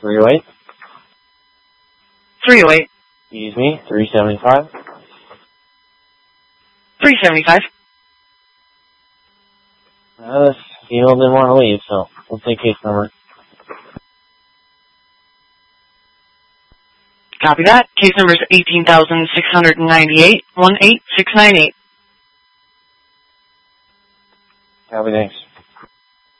308. 308. Excuse me, 375. 375. This female didn't want to leave, so we'll take case number. Copy that. Case number is 18,698, 18698. Copy, thanks.